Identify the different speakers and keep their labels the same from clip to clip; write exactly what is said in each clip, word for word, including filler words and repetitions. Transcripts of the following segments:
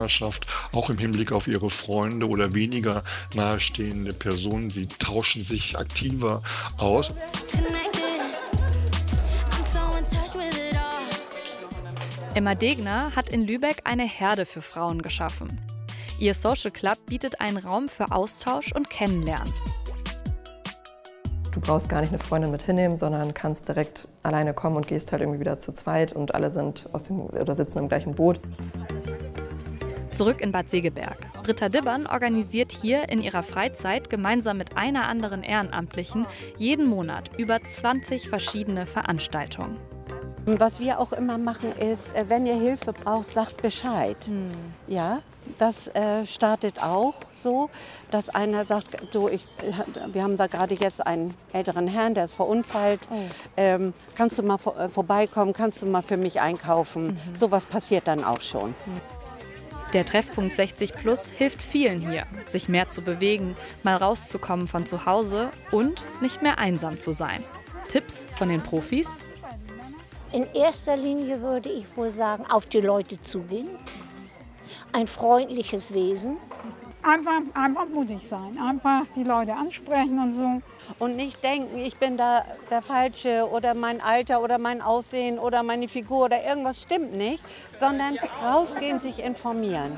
Speaker 1: Partnerschaft, auch im Hinblick auf ihre Freunde oder weniger nahestehende Personen. Sie tauschen sich aktiver aus.
Speaker 2: Emma Degner hat in Lübeck eine Herde für Frauen geschaffen. Ihr Social Club bietet einen Raum für Austausch und Kennenlernen.
Speaker 3: Du brauchst gar nicht eine Freundin mit hinnehmen, sondern kannst direkt alleine kommen und gehst halt irgendwie wieder zu zweit und alle sind aus dem, oder sitzen im gleichen Boot.
Speaker 2: Zurück in Bad Segeberg. Britta Dibbern organisiert hier in ihrer Freizeit gemeinsam mit einer anderen Ehrenamtlichen jeden Monat über zwanzig verschiedene Veranstaltungen.
Speaker 4: Was wir auch immer machen ist, wenn ihr Hilfe braucht, sagt Bescheid. Hm. Ja, das äh, startet auch so, dass einer sagt, du, ich, wir haben da gerade jetzt einen älteren Herrn, der ist verunfallt. Oh. Ähm, kannst du mal vor, äh, vorbeikommen, kannst du mal für mich einkaufen? Mhm. Sowas passiert dann auch schon.
Speaker 2: Der Treffpunkt sechzig plus hilft vielen hier, sich mehr zu bewegen, mal rauszukommen von zu Hause und nicht mehr einsam zu sein. Tipps von den Profis?
Speaker 5: In erster Linie würde ich wohl sagen, auf die Leute zugehen. Ein freundliches Wesen.
Speaker 6: Einfach, einfach mutig sein, einfach die Leute ansprechen und so.
Speaker 4: Und nicht denken, ich bin da der Falsche oder mein Alter oder mein Aussehen oder meine Figur oder irgendwas stimmt nicht, sondern rausgehen, sich informieren.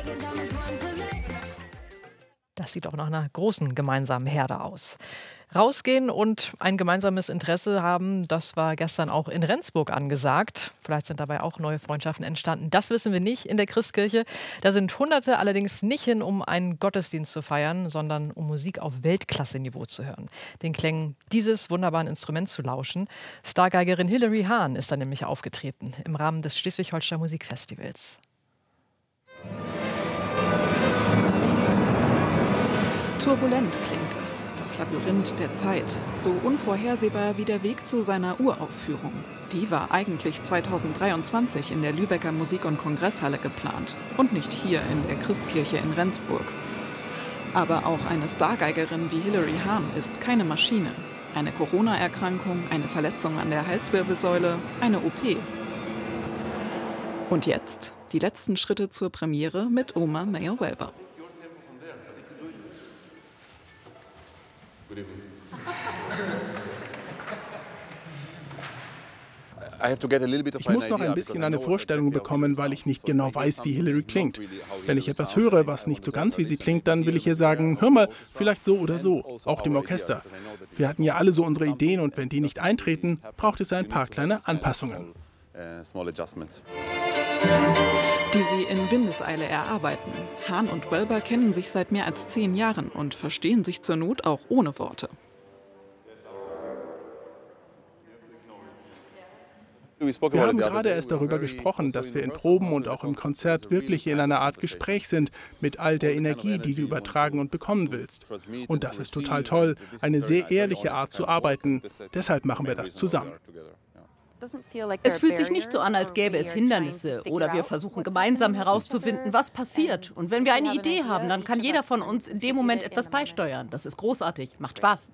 Speaker 7: Das sieht auch nach einer großen gemeinsamen Herde aus. Rausgehen und ein gemeinsames Interesse haben, das war gestern auch in Rendsburg angesagt. Vielleicht sind dabei auch neue Freundschaften entstanden. Das wissen wir nicht in der Christkirche. Da sind Hunderte allerdings nicht hin, um einen Gottesdienst zu feiern, sondern um Musik auf Weltklasse-Niveau zu hören. Den Klängen dieses wunderbaren Instruments zu lauschen. Stargeigerin Hilary Hahn ist da nämlich aufgetreten im Rahmen des Schleswig-Holstein Musikfestivals.
Speaker 8: Turbulent klingt es, das Labyrinth der Zeit, so unvorhersehbar wie der Weg zu seiner Uraufführung. Die war eigentlich zweitausenddreiundzwanzig in der Lübecker Musik- und Kongresshalle geplant und nicht hier in der Christkirche in Rendsburg. Aber auch eine Stargeigerin wie Hilary Hahn ist keine Maschine. Eine Corona-Erkrankung, eine Verletzung an der Halswirbelsäule, eine O P. Und jetzt die letzten Schritte zur Premiere mit Oma Mayer-Welber.
Speaker 9: Ich muss noch ein bisschen eine Vorstellung bekommen, weil ich nicht genau weiß, wie Hilary klingt. Wenn ich etwas höre, was nicht so ganz wie sie klingt, dann will ich ihr sagen, hör mal, vielleicht so oder so, auch dem Orchester. Wir hatten ja alle so unsere Ideen und wenn die nicht eintreten, braucht es ein paar kleine Anpassungen.
Speaker 8: Die sie in Windeseile erarbeiten. Hahn und Welber kennen sich seit mehr als zehn Jahren und verstehen sich zur Not auch ohne Worte.
Speaker 9: Wir haben gerade erst darüber gesprochen, dass wir in Proben und auch im Konzert wirklich in einer Art Gespräch sind mit all der Energie, die du übertragen und bekommen willst. Und das ist total toll, eine sehr ehrliche Art zu arbeiten. Deshalb machen wir das zusammen.
Speaker 10: Es fühlt sich nicht so an, als gäbe es Hindernisse oder wir versuchen gemeinsam herauszufinden, was passiert. Und wenn wir eine Idee haben, dann kann jeder von uns in dem Moment etwas beisteuern. Das ist großartig, macht Spaß.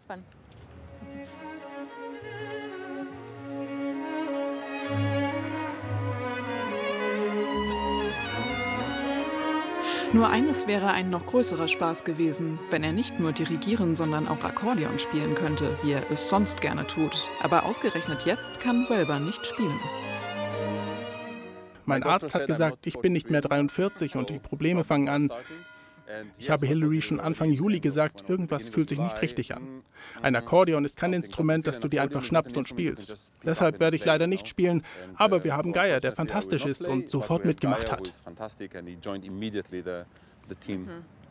Speaker 8: Nur eines wäre ein noch größerer Spaß gewesen, wenn er nicht nur dirigieren, sondern auch Akkordeon spielen könnte, wie er es sonst gerne tut. Aber ausgerechnet jetzt kann Welber nicht spielen.
Speaker 9: Mein Arzt hat gesagt, ich bin nicht mehr dreiundvierzig und die Probleme fangen an. Ich habe Hilary schon Anfang Juli gesagt, irgendwas fühlt sich nicht richtig an. Ein Akkordeon ist kein Instrument, das du dir einfach schnappst und spielst. Deshalb werde ich leider nicht spielen, aber wir haben Geyer, der fantastisch ist und sofort mitgemacht hat.